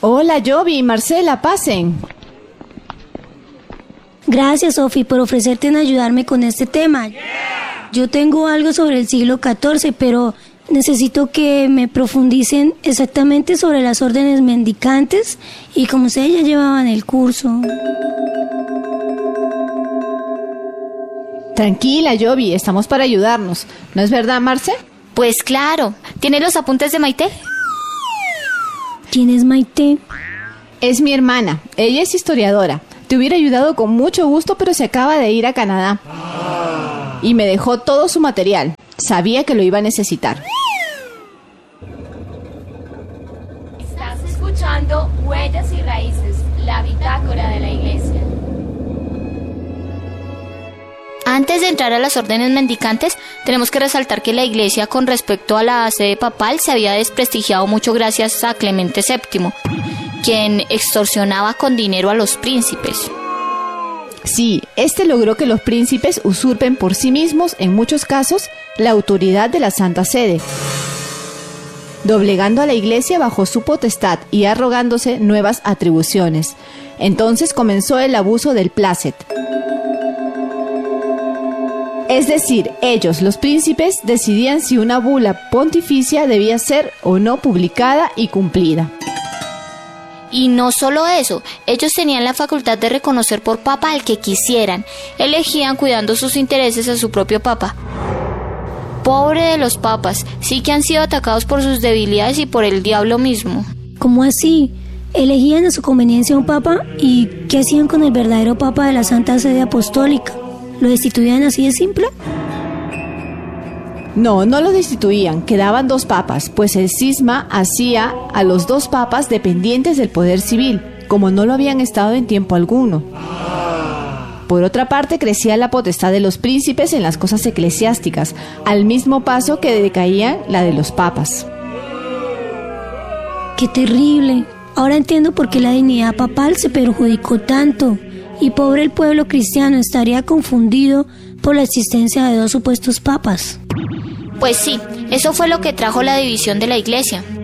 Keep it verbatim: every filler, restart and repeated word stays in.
Hola, Jovi y Marcela, pasen. Gracias, Sofi, por ofrecerte en ayudarme con este tema. Yo tengo algo sobre el siglo catorce, pero necesito que me profundicen exactamente sobre las órdenes mendicantes y como ustedes ya llevaban el curso. Tranquila, Jovi, estamos para ayudarnos. ¿No es verdad, Marce? Pues claro. ¿Tiene los apuntes de Maite? ¿Quién es Maite? Es mi hermana. Ella es historiadora. Te hubiera ayudado con mucho gusto, pero se acaba de ir a Canadá. Y me dejó todo su material. Sabía que lo iba a necesitar. Estás escuchando Huellas y Raíces, la bitácora de la iglesia. Antes de entrar a las órdenes mendicantes, tenemos que resaltar que la iglesia con respecto a la sede papal se había desprestigiado mucho gracias a Clemente séptimo, quien extorsionaba con dinero a los príncipes. Sí, este logró que los príncipes usurpen por sí mismos, en muchos casos, la autoridad de la Santa Sede, doblegando a la iglesia bajo su potestad y arrogándose nuevas atribuciones. Entonces comenzó el abuso del plácet. Es decir, ellos, los príncipes, decidían si una bula pontificia debía ser o no publicada y cumplida. Y no solo eso, ellos tenían la facultad de reconocer por papa al que quisieran. Elegían cuidando sus intereses a su propio papa. Pobre de los papas, sí que han sido atacados por sus debilidades y por el diablo mismo. ¿Cómo así? ¿Elegían a su conveniencia un papa? ¿Y qué hacían con el verdadero papa de la Santa Sede Apostólica? ¿Lo destituían así de simple? No, no lo destituían, quedaban dos papas, pues el cisma hacía a los dos papas dependientes del poder civil, como no lo habían estado en tiempo alguno. Por otra parte, crecía la potestad de los príncipes en las cosas eclesiásticas, al mismo paso que decaía la de los papas. ¡Qué terrible! Ahora entiendo por qué la dignidad papal se perjudicó tanto. Y pobre el pueblo cristiano estaría confundido por la existencia de dos supuestos papas. Pues sí, eso fue lo que trajo la división de la iglesia.